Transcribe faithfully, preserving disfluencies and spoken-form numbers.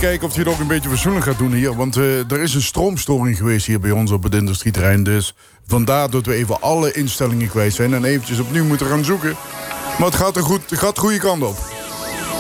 kijken of hij het ook een beetje fatsoenlijk gaat doen hier. Want uh, er is een stroomstoring geweest hier bij ons op het industrieterrein. Dus vandaar dat we even alle instellingen kwijt zijn en eventjes opnieuw moeten gaan zoeken. Maar het gaat er goed, het gaat de goede kant op.